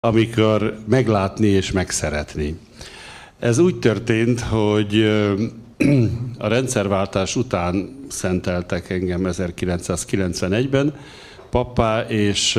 amikor meglátni és megszeretni. Ez úgy történt, hogy a rendszerváltás után szenteltek engem 1991-ben, pappá, és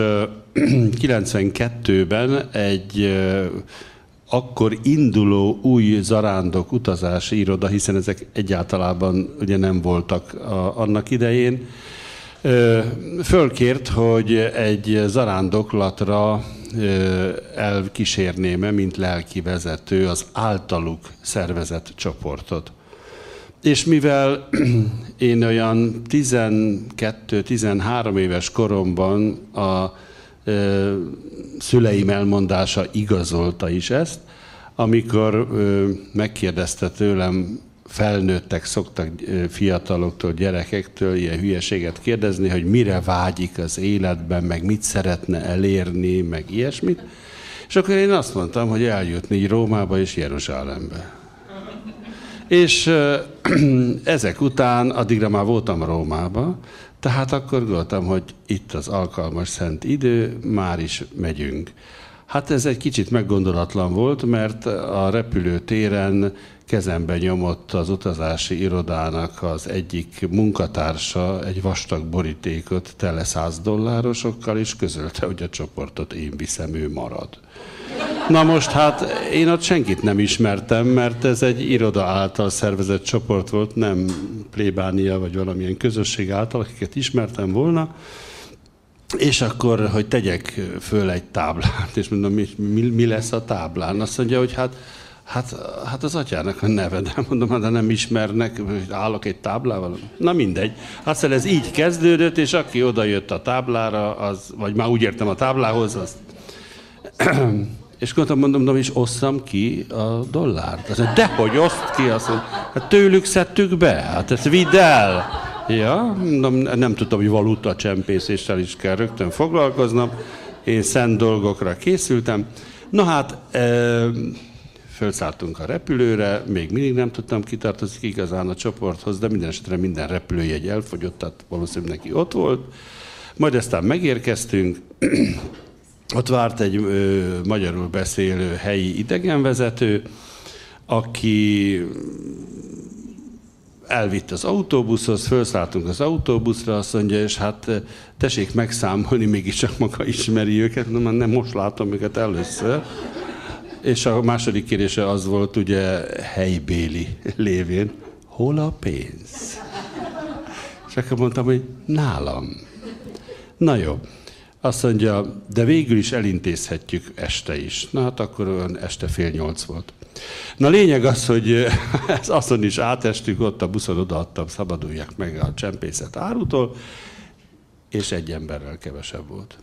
92-ben egy akkor induló új zarándok utazási iroda, hiszen ezek egyáltalában ugye nem voltak annak idején, fölkért, hogy egy zarándoklatra elkísérném-e, mint lelki vezető az általuk szervezett csoportot. És mivel én olyan 12-13 éves koromban a szüleim elmondása igazolta is ezt, amikor megkérdezte tőlem, felnőttek szoktak fiataloktól, gyerekektől ilyen hülyeséget kérdezni, hogy mire vágyik az életben, meg mit szeretne elérni, meg ilyesmit. És akkor én azt mondtam, hogy eljutni Rómába és Jeruzsálembe. És ezek után, addigra már voltam Rómába, tehát akkor gondoltam, hogy itt az alkalmas szent idő, már is megyünk. Hát ez egy kicsit meggondolatlan volt, mert a repülőtéren kezembe nyomott az utazási irodának az egyik munkatársa egy vastag borítékot tele $100, és közölte, hogy a csoportot én viszem, ő marad. Na most hát én ott senkit nem ismertem, mert ez egy iroda által szervezett csoport volt, nem plébánia vagy valamilyen közösség által, akiket ismertem volna. És akkor, hogy tegyek föl egy táblát, és mondom, mi lesz a táblán? Azt mondja, hogy hát az atyának a neve, de mondom, de nem ismernek, hogy állok egy táblával. Na mindegy. Aztán ez így kezdődött, és aki oda jött a táblára, az, vagy már úgy értem a táblához, azt... És mondom, és osszam ki a dollárt. Azt mondja, dehogy oszt ki, azt mondja, hát tőlük szedtük be, hát ezt vidd el. Ja, nem tudtam, hogy valuta csempészéssel is kell rögtön foglalkoznom. Én szent dolgokra készültem. Na hát, fölszálltunk a repülőre, még mindig nem tudtam kitartozni igazán a csoporthoz, de minden esetre minden repülőjegy elfogyott, tehát valószínűleg neki ott volt. Majd aztán megérkeztünk, ott várt egy magyarul beszélő helyi idegenvezető, aki elvitt az autóbuszhoz, felszálltunk az autóbuszra, azt mondja, és hát tessék megszámolni, mégiscsak maga ismeri őket, nem most látom őket először. És a második kérdése az volt ugye helybéli lévén, hol a pénz? És akkor mondtam, hogy nálam. Na jó. Azt mondja, de végül is elintézhetjük este is. Na hát akkor olyan este 7:30 volt. Na lényeg az, hogy azon is átestünk, ott a buszon odaadtam, szabadulják meg a csempészet árutól, és egy emberrel kevesebb volt.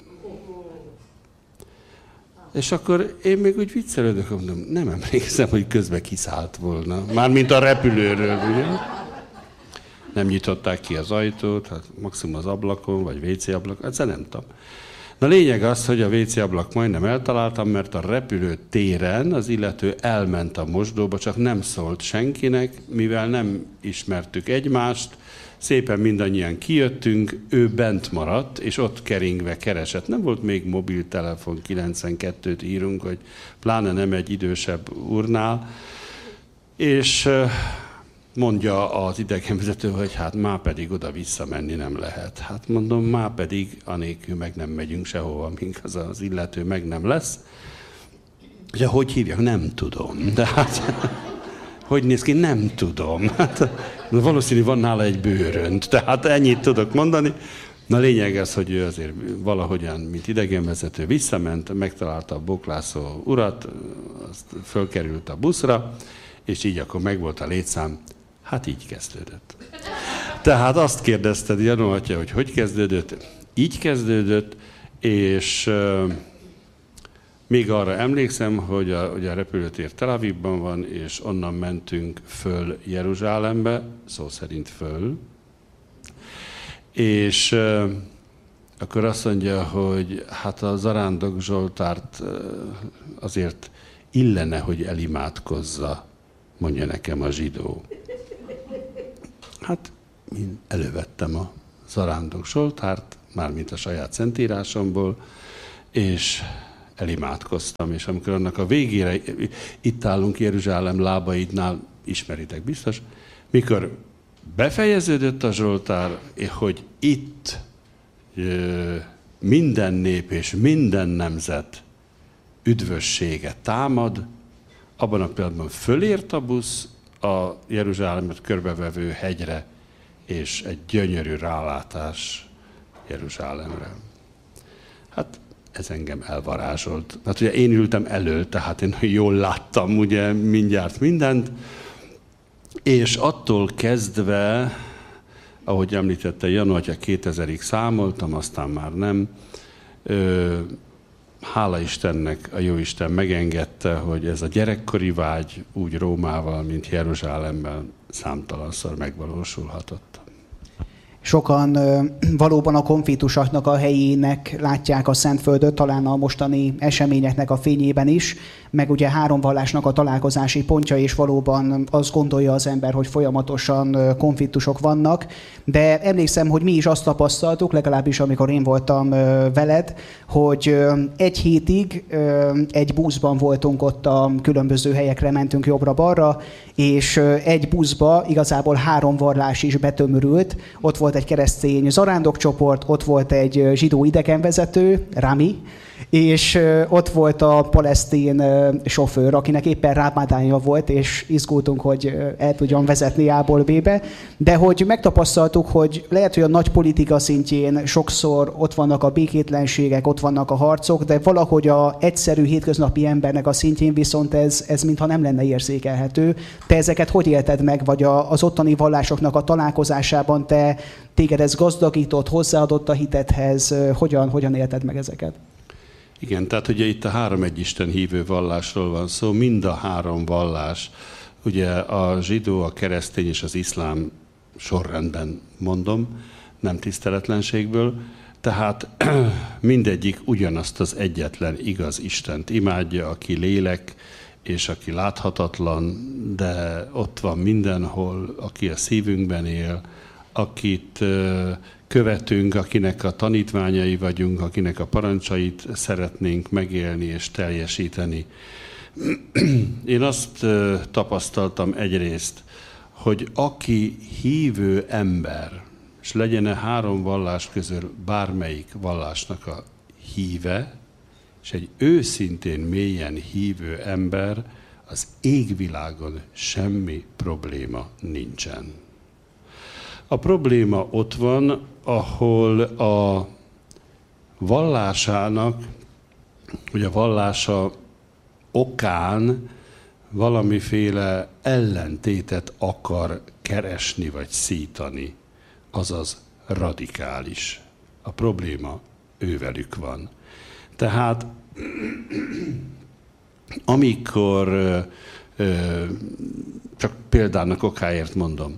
És akkor én még úgy viccelődök, mondom, nem emlékszem, hogy közben kiszállt volna. Mármint a repülőről, ugye? Nem nyitották ki az ajtót, hát maximum az ablakon, vagy WC ablakon, egyszer nem tudom. Na lényeg az, hogy a WC ablak majdnem eltaláltam, mert a repülőtéren az illető elment a mosdóba, csak nem szólt senkinek, mivel nem ismertük egymást, szépen mindannyian kijöttünk, ő bent maradt, és ott keringve keresett. Nem volt még mobiltelefon, 92-t írunk, hogy pláne nem egy idősebb úrnál, és mondja az idegenvezető, hogy hát már pedig oda visszamenni nem lehet. Hát mondom, már pedig anélkül meg nem megyünk sehova, mink az illető meg nem lesz. Ugye, hogy hívják? Nem tudom. De hát, hogy néz ki? Nem tudom. Hát, valószínű van nála egy bőrönt, tehát ennyit tudok mondani. Na lényeg az, hogy ő azért valahogyan, mint idegenvezető visszament, megtalálta a boklászó urat, azt fölkerült a buszra, és így akkor megvolt a létszám. Hát így kezdődött. Tehát azt kérdezted, Janó atya, hogy kezdődött? Így kezdődött, és még arra emlékszem, hogy a repülőtér Tel Avivban van, és onnan mentünk föl Jeruzsálembe, szó szerint föl. És akkor azt mondja, hogy hát a zarándok Zsoltárt azért illene, hogy elimádkozza, mondja nekem a zsidó. Hát én elővettem a zarándok Zsoltárt, mármint a saját szentírásomból, és elimádkoztam, és amikor annak a végére, itt állunk Jeruzsálem lábaidnál, ismeritek biztos, mikor befejeződött a Zsoltár, hogy itt minden nép és minden nemzet üdvössége támad, abban a pillanatban fölért a busz a Jeruzsálemet körbevevő hegyre, és egy gyönyörű rálátás Jeruzsálemre. Hát ez engem elvarázsolt. Hát ugye én ültem elől, tehát én jól láttam ugye mindjárt mindent, és attól kezdve, ahogy említette Janu, hogyha 2000-ig számoltam, aztán már nem, hála Istennek, a Jóisten megengedte, hogy ez a gyerekkori vágy úgy Rómával, mint Jeruzsálemben számtalanszor megvalósulhatott. Sokan valóban a konfliktusoknak a helyének látják a Szentföldöt, talán a mostani eseményeknek a fényében is, meg ugye három vallásnak a találkozási pontja, és valóban azt gondolja az ember, hogy folyamatosan konfliktusok vannak. De emlékszem, hogy mi is azt tapasztaltuk, legalábbis amikor én voltam veled, hogy egy hétig egy buszban voltunk ott, a különböző helyekre mentünk jobbra-balra, és egy buszba igazából három vallás is betömörült. Ott volt egy keresztény zarándokcsoport, ott volt egy zsidó idegenvezető, Rami, és ott volt a palesztin sofőr, akinek éppen rámádánya volt, és izgultunk, hogy el tudjon vezetni A-ból B-be. De hogy megtapasztaltuk, hogy lehet, hogy a nagy politika szintjén sokszor ott vannak a békétlenségek, ott vannak a harcok, de valahogy a egyszerű hétköznapi embernek a szintjén viszont ez mintha nem lenne érzékelhető. Te ezeket hogy élted meg, vagy az ottani vallásoknak a találkozásában téged ez gazdagított, hozzáadott a hitedhez, hogyan élted meg ezeket? Igen, tehát ugye itt a három egyisten hívő vallásról van szó, mind a három vallás, ugye a zsidó, a keresztény és az iszlám sorrendben mondom, nem tiszteletlenségből, tehát mindegyik ugyanazt az egyetlen igaz Istent imádja, aki lélek és aki láthatatlan, de ott van mindenhol, aki a szívünkben él, akit követünk, akinek a tanítványai vagyunk, akinek a parancsait szeretnénk megélni és teljesíteni. Én azt tapasztaltam egyrészt, hogy aki hívő ember, és legyen-e három vallás közül bármelyik vallásnak a híve, és egy őszintén mélyen hívő ember, az égvilágon semmi probléma nincsen. A probléma ott van, ahol a vallásának, hogy a vallása okán valamiféle ellentétet akar keresni vagy szítani, azaz radikális. A probléma ővelük van. Tehát amikor, csak példának okáért mondom,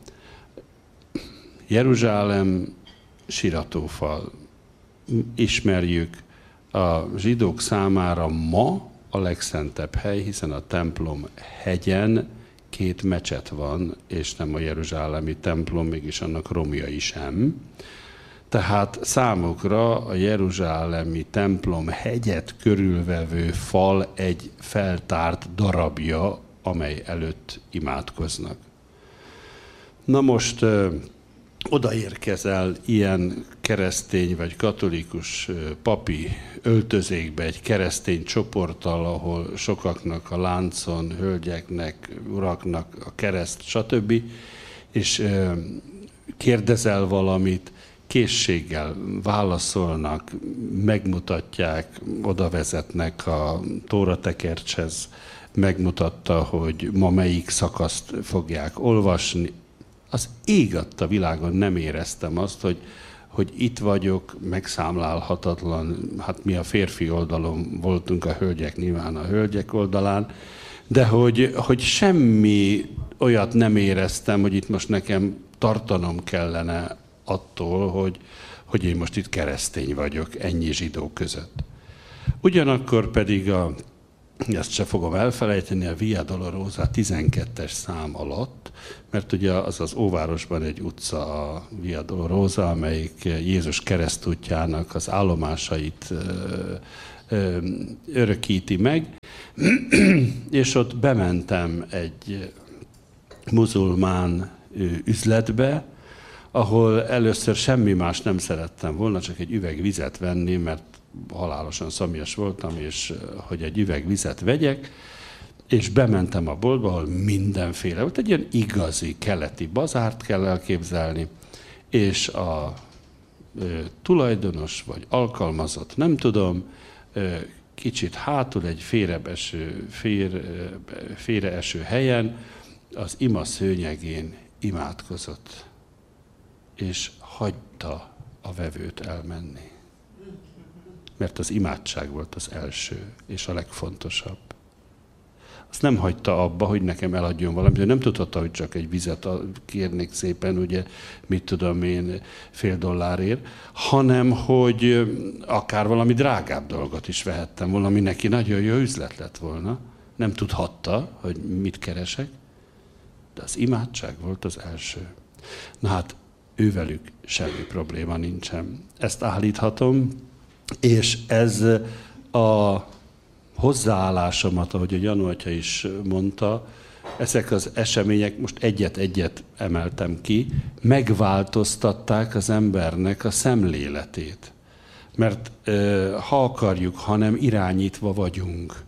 Jeruzsálem siratófal, ismerjük, a zsidók számára ma a legszentebb hely, hiszen a templom hegyen 2 mecset van, és nem a jeruzsálemi templom, mégis annak romjai sem. Tehát számukra a jeruzsálemi templom hegyet körülvevő fal egy feltárt darabja, amely előtt imádkoznak. Na most odaérkezel ilyen keresztény vagy katolikus papi öltözékbe egy keresztény csoporttal, ahol sokaknak a láncon, hölgyeknek, uraknak a kereszt, stb. És kérdezel valamit, készséggel válaszolnak, megmutatják, oda vezetnek a tóratekercshez, megmutatta, hogy ma melyik szakaszt fogják olvasni. Az ég adta világon nem éreztem azt, hogy itt vagyok, megszámlálhatatlan, hát mi a férfi oldalon voltunk, a hölgyek nyilván a hölgyek oldalán, de hogy semmi olyat nem éreztem, hogy itt most nekem tartanom kellene attól, hogy én most itt keresztény vagyok ennyi zsidó között. Ugyanakkor pedig ezt se fogom elfelejteni, a Via Dolorosa 12-es szám alatt, mert ugye az Óvárosban egy utca, a Via Dolorosa, amelyik Jézus keresztútjának az állomásait örökíti meg, és ott bementem egy muzulmán üzletbe, ahol először semmi más nem szerettem volna, csak egy üveg vizet venni, mert halálosan szomjas voltam, és hogy egy üveg vizet vegyek, és bementem a boltba, ahol mindenféle volt, egy ilyen igazi keleti bazárt kell elképzelni, és a tulajdonos, vagy alkalmazott, nem tudom, kicsit hátul egy félreeső helyen az ima szőnyegén imádkozott, és hagyta a vevőt elmenni. Mert az imádság volt az első, és a legfontosabb. Azt nem hagyta abba, hogy nekem eladjon valamit, nem tudhatta, hogy csak egy vizet kérnék szépen, ugye, mit tudom én, $0,5, hanem, hogy akár valami drágább dolgot is vehettem volna, ami neki nagyon jó üzlet lett volna. Nem tudhatta, hogy mit keresek, de az imádság volt az első. Na hát, ővelük semmi probléma nincsen. Ezt állíthatom, és ez a hozzáállásomat, ahogy a Janu atya is mondta, ezek az események, most egyet-egyet emeltem ki, megváltoztatták az embernek a szemléletét. Mert ha akarjuk, hanem irányítva vagyunk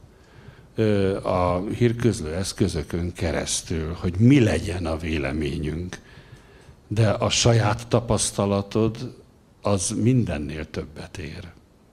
a hírközlő eszközökön keresztül, hogy mi legyen a véleményünk. De a saját tapasztalatod az mindennél többet ér.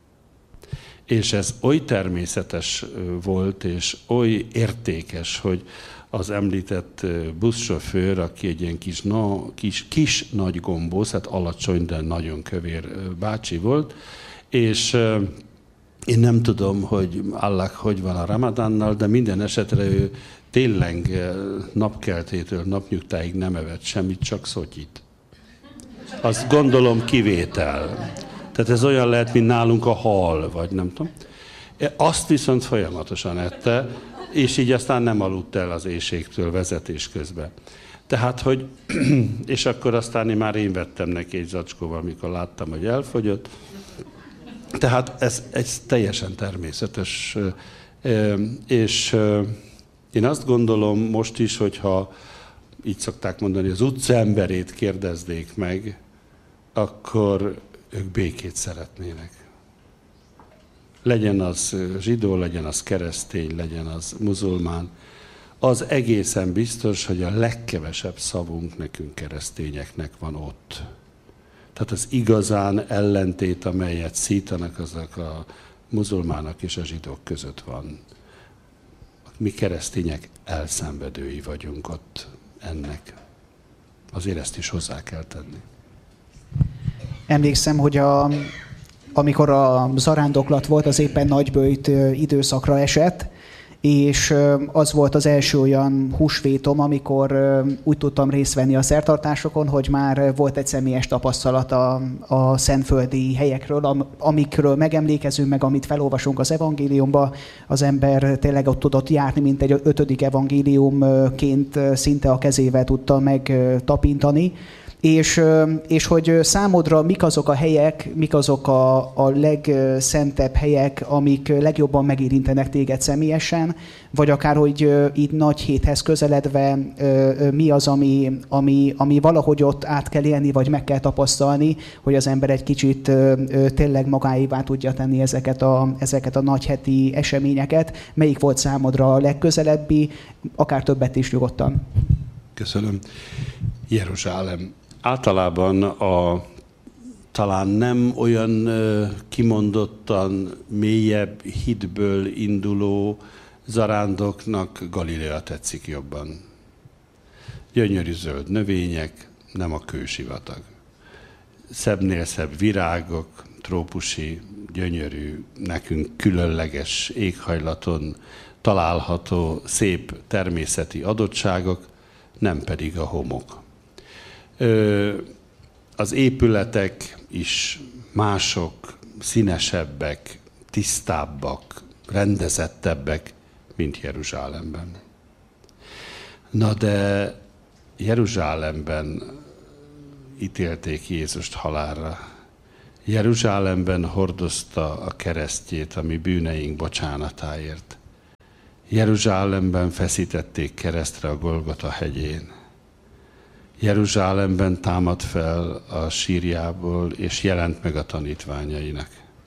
És ez oly természetes volt, és oly értékes, hogy az említett buszsofőr, aki egy ilyen kis nagy gombóc, hát alacsony, de nagyon kövér bácsi volt, és én nem tudom, hogy Allah hogy van a Ramadánnal, de minden esetre ő tényleg napkeltétől napnyugtáig nem evett semmit, csak szotyit. Azt gondolom kivétel. Tehát ez olyan lehet, mint nálunk a hal, vagy nem tudom. Azt viszont folyamatosan ette, és így aztán nem aludt el az éhségtől vezetés közben. Tehát, hogy, és akkor aztán én vettem neki egy zacskóval, amikor láttam, hogy elfogyott. Tehát ez teljesen természetes. És én azt gondolom most is, hogyha így szokták mondani, az utcaemberét kérdezdék meg, akkor ők békét szeretnének. Legyen az zsidó, legyen az keresztény, legyen az muzulmán. Az egészen biztos, hogy a legkevesebb szavunk nekünk keresztényeknek van ott. Tehát az igazán ellentét, amelyet szítanak, azok a muzulmánok és a zsidók között van. Mi keresztények elszenvedői vagyunk ott ennek. Azért ezt is hozzá kell tenni. Emlékszem, hogy amikor a zarándoklat volt, az éppen nagyböjt időszakra esett, és az volt az első olyan húsvétom, amikor úgy tudtam részt venni a szertartásokon, hogy már volt egy személyes tapasztalat a szentföldi helyekről, amikről megemlékezünk, meg amit felolvasunk az evangéliumba. Az ember tényleg ott tudott járni, mint egy 5. evangéliumként szinte a kezével tudta megtapintani. És hogy számodra mik azok a helyek, mik azok a legszentebb helyek, amik legjobban megérintenek téged személyesen, vagy akár, hogy így nagy héthez közeledve mi az, ami valahogy ott át kell élni, vagy meg kell tapasztalni, hogy az ember egy kicsit tényleg magáévá tudja tenni ezeket a nagyheti eseményeket. Melyik volt számodra a legközelebbi, akár többet is nyugodtan? Köszönöm. Jeruzsálem. Általában talán nem olyan kimondottan mélyebb hitből induló zarándoknak Galilea tetszik jobban. Gyönyörű zöld növények, nem a kősivatag. Szebbnél szebb virágok, trópusi, gyönyörű, nekünk különleges éghajlaton található szép természeti adottságok, nem pedig a homok. Az épületek is mások, színesebbek, tisztábbak, rendezettebbek, mint Jeruzsálemben. Na de Jeruzsálemben ítélték Jézust halálra. Jeruzsálemben hordozta a keresztjét, ami bűneink bocsánatáért. Jeruzsálemben feszítették keresztre a Golgota hegyén. Jeruzsálemben támad fel a sírjából, és jelent meg a tanítványainak.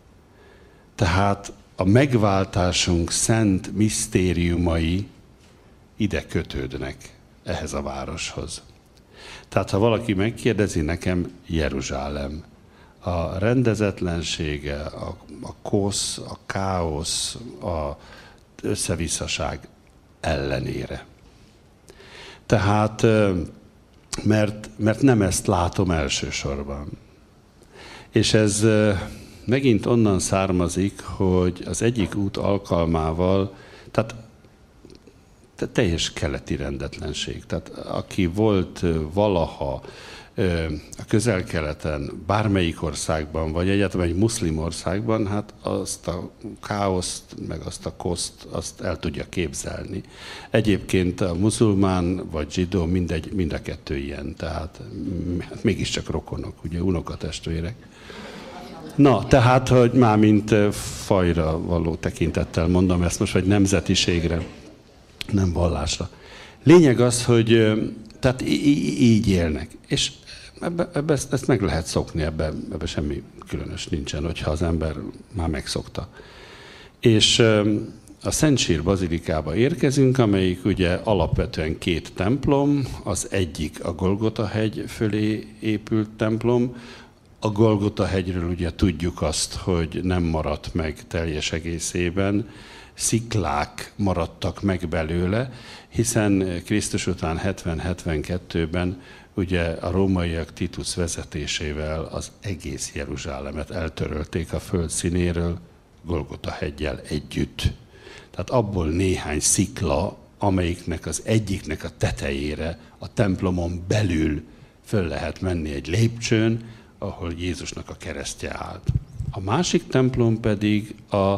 Tehát a megváltásunk szent misztériumai ide kötődnek, ehhez a városhoz. Tehát ha valaki megkérdezi, nekem Jeruzsálem. A rendezetlensége, a kosz, a káosz, az összevisszaság ellenére. Tehát, mert nem ezt látom elsősorban. És ez megint onnan származik, hogy az egyik út alkalmával, tehát teljes keleti rendetlenség. Tehát aki volt valaha a Közel-Keleten, bármelyik országban, vagy egyáltalán egy muszlim országban, hát azt a káoszt, meg azt a koszt, azt el tudja képzelni. Egyébként a muzulmán vagy zsidó mind a kettő ilyen, tehát mégiscsak rokonok, ugye unokatestvérek. Na, tehát, hogy már mint fajra való tekintettel mondom ezt most, vagy nemzetiségre, nem vallásra. Lényeg az, hogy tehát így élnek. És ezt meg lehet szokni, ebben semmi különös nincsen, hogyha az ember már megszokta. És a Szent Sír bazilikába érkezünk, amelyik ugye alapvetően 2 templom, az egyik a Golgota hegy fölé épült templom. A Golgota hegyről ugye tudjuk azt, hogy nem maradt meg teljes egészében, sziklák maradtak meg belőle, hiszen Krisztus után 70-72-ben ugye a rómaiak Titus vezetésével az egész Jeruzsálemet eltörölték a föld színéről Golgota heggyel együtt. Tehát abból néhány szikla, amelyiknek az egyiknek a tetejére a templomon belül föl lehet menni egy lépcsőn, ahol Jézusnak a keresztje állt. A másik templom pedig a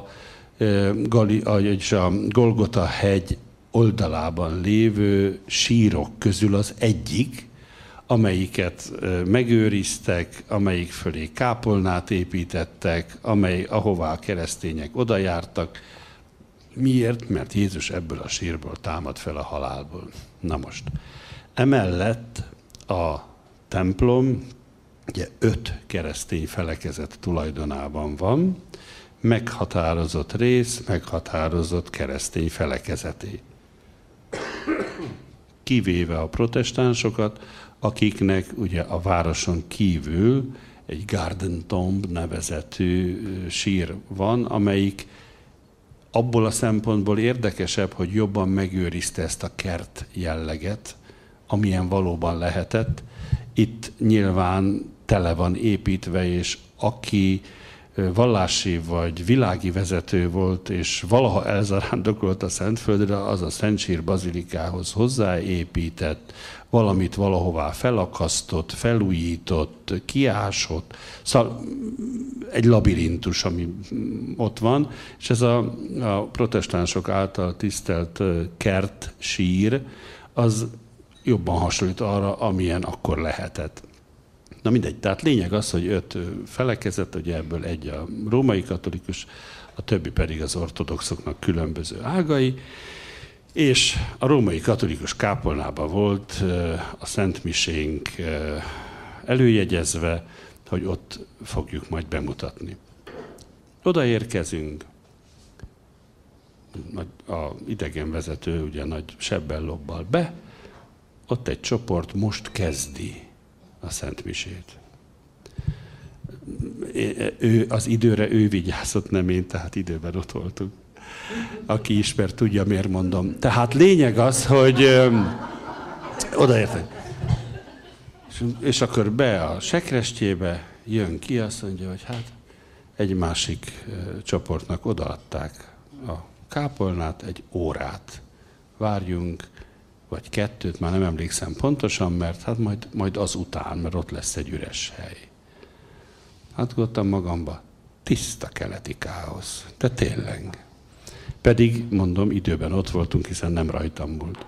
Golgota hegy oldalában lévő sírok közül az egyik, amelyiket megőriztek, amelyik fölé kápolnát építettek, ahová a keresztények odajártak. Miért? Mert Jézus ebből a sírból támad fel a halálból. Na most, emellett a templom ugye 5 keresztény felekezet tulajdonában van, meghatározott rész, meghatározott keresztény felekezeté. Kivéve a protestánsokat, akiknek ugye a városon kívül egy Garden Tomb nevezetű sír van, amelyik abból a szempontból érdekesebb, hogy jobban megőrizte ezt a kert jelleget, amilyen valóban lehetett. Itt nyilván tele van építve, és aki vallási vagy világi vezető volt, és valaha elzarándokolt a Szentföldre, az a Szent Sír bazilikához hozzáépített, valamit valahová felakasztott, felújított, kiásott. Szóval egy labirintus, ami ott van, és ez a protestánsok által tisztelt kert, sír, az jobban hasonlít arra, amilyen akkor lehetett. Na mindegy, tehát lényeg az, hogy 5 felekezet, ugye ebből egy a római katolikus, a többi pedig az ortodoxoknak különböző ágai, és a római katolikus kápolnában volt a szentmisénk előjegyezve, hogy ott fogjuk majd bemutatni. Odaérkezünk, a idegenvezető ugye nagy sebbel lobbal be, ott egy csoport most kezdi a szentmisét. Az időre ő vigyázott, nem én, tehát időben ott voltunk. Aki ismer, tudja, miért mondom. Tehát lényeg az, hogy odaértek. És akkor be a sekrestjébe, jön ki, azt mondja, hogy hát egy másik csoportnak odaadták a kápolnát, egy órát. Várjunk, vagy 2, már nem emlékszem pontosan, mert hát majd azután, mert ott lesz egy üres hely. Hát gondoltam magamba, tiszta keleti káosz, de tényleg. Pedig, mondom, időben ott voltunk, hiszen nem rajtam múlt.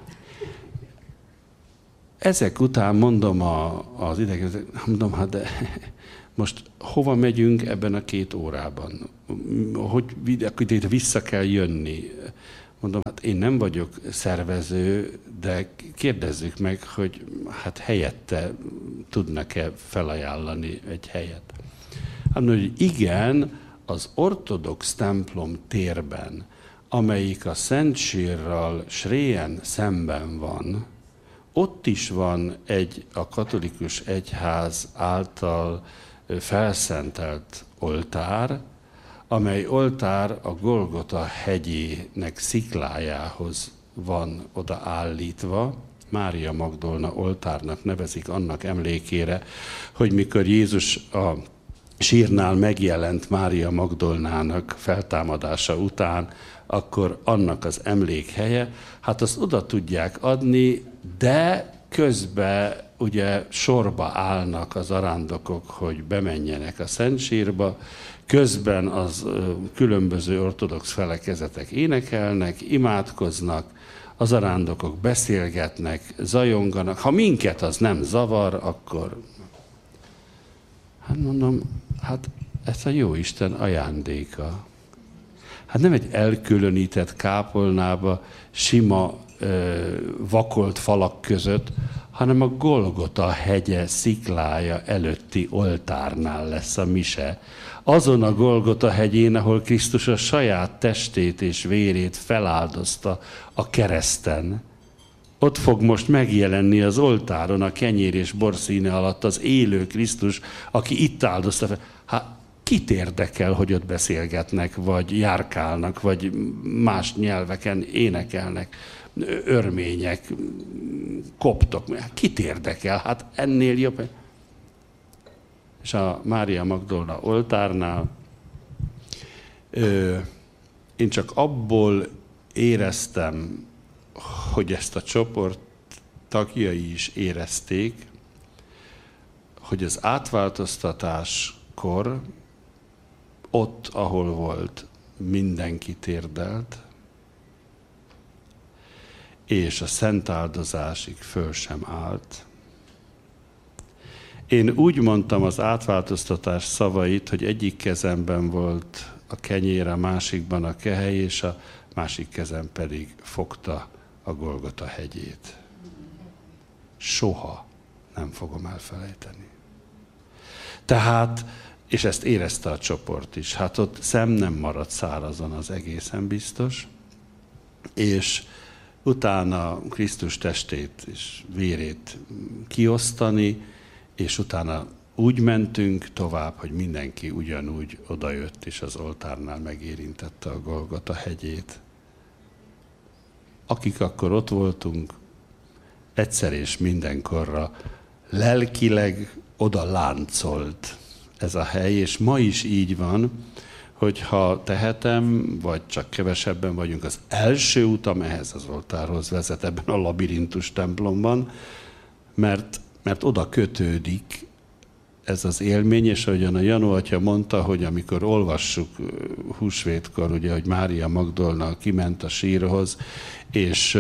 Ezek után mondom az idegenvezetőnek, mondom, hát de Most hova megyünk ebben a 2 órában? Hogy itt vissza kell jönni? Mondom, hát én nem vagyok szervező, de kérdezzük meg, hogy hát helyette tudnak-e felajánlani egy helyet. Hát mondom, hogy igen, az ortodox templom térben, amelyik a Szentsírral Sréjen szemben van, ott is van a katolikus egyház által felszentelt oltár, amely oltár a Golgota hegyének sziklájához van odaállítva. Mária Magdolna oltárnak nevezik annak emlékére, hogy mikor Jézus a sírnál megjelent Mária Magdolnának feltámadása után, akkor annak az emlékhelye, hát azt oda tudják adni, de közben ugye sorba állnak az arándokok, hogy bemenjenek a Szentsírba, közben az különböző ortodox felekezetek énekelnek, imádkoznak, az arándokok beszélgetnek, zajonganak. Ha minket az nem zavar, akkor... Hát mondom, hát ez a Jóisten ajándéka. Hát nem egy elkülönített kápolnába, sima vakolt falak között, hanem a Golgota hegye sziklája előtti oltárnál lesz a mise. Azon a Golgota hegyén, ahol Krisztus a saját testét és vérét feláldozta a kereszten. Ott fog most megjelenni az oltáron a kenyér és bor színe alatt az élő Krisztus, aki itt áldozta fel. Hát kit érdekel, hogy ott beszélgetnek, vagy járkálnak, vagy más nyelveken énekelnek, örmények, koptok. Kit érdekel? Hát ennél jobb. És a Mária Magdolna oltárnál én csak abból éreztem, hogy ezt a csoport tagjai is érezték, hogy az átváltoztatáskor ott, ahol volt, mindenki térdelt, és a szentáldozásig föl sem állt. Én úgy mondtam az átváltoztatás szavait, hogy egyik kezemben volt a kenyér, a másikban a kehely, és a másik kezem pedig fogta a Golgota hegyét. Soha nem fogom elfelejteni. Tehát, és ezt érezte a csoport is, hát ott szem nem maradt szárazon, az egészen biztos, és utána Krisztus testét és vérét kiosztani, és utána úgy mentünk tovább, hogy mindenki ugyanúgy odajött, és az oltárnál megérintette a Golgota hegyét. Akik akkor ott voltunk, egyszer és mindenkorra lelkileg oda láncolt ez a hely, és ma is így van, hogy ha tehetem, vagy csak kevesebben vagyunk, az első utam ehhez az oltárhoz vezet ebben a labirintus templomban, mert oda kötődik ez az élmény, és ahogyan a Janu atya mondta, hogy amikor olvassuk húsvétkor, ugye, hogy Mária Magdolna kiment a sírhoz, és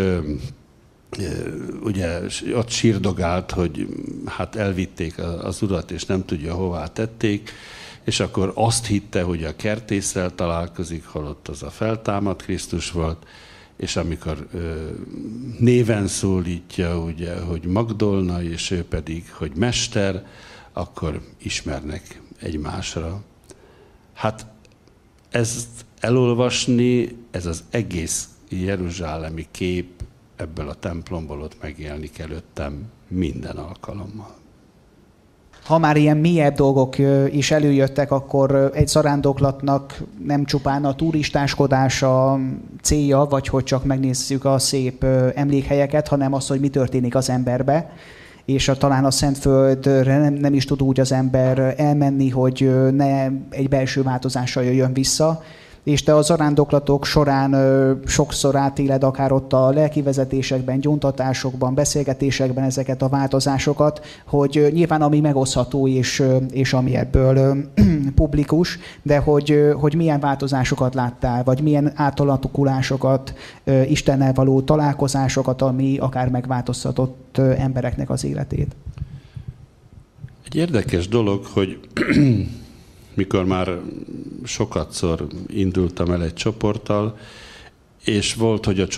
ugye ott sírdogált, hogy hát elvitték az urat, és nem tudja, hová tették, és akkor azt hitte, hogy a kertésszel találkozik, holott az a feltámadt Krisztus volt, és amikor néven szólítja, ugye, hogy Magdolna, és ő pedig, hogy mester, akkor ismernek egymásra. Hát ezt elolvasni, ez az egész jeruzsálemi kép ebből a templomból ott megjelenik előttem minden alkalommal. Ha már ilyen mélyebb dolgok is előjöttek, akkor egy zarándoklatnak nem csupán a turistáskodása célja, vagy hogy csak megnézzük a szép emlékhelyeket, hanem az, hogy mi történik az emberbe. És talán a Szentföldre nem is tud úgy az ember elmenni, hogy ne egy belső változással jöjjön vissza. És te a zarándoklatok során sokszor átéled akár ott a lelkivezetésekben, gyóntatásokban, beszélgetésekben ezeket a változásokat, hogy nyilván ami megosztható és ami ebből publikus, de hogy milyen változásokat láttál, vagy milyen átalakulásokat, Istennel való találkozásokat, ami akár megváltoztatott embereknek az életét. Egy érdekes dolog, hogy mikor már sokatszor indultam el egy csoporttal, és volt, hogy a